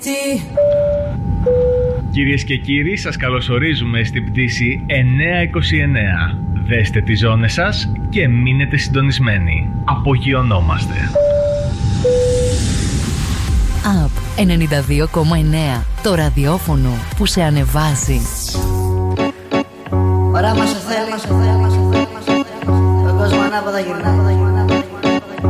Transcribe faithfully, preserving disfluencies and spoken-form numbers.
Κυρίες και κύριοι, σας καλωσορίζουμε στην πτήση εννιακόσια είκοσι εννέα. Δέστε τις ζώνες σας και μείνετε συντονισμένοι. Απογειωνόμαστε. App ενενήντα δύο κόμμα εννέα. Το ραδιόφωνο που σε ανεβάζει.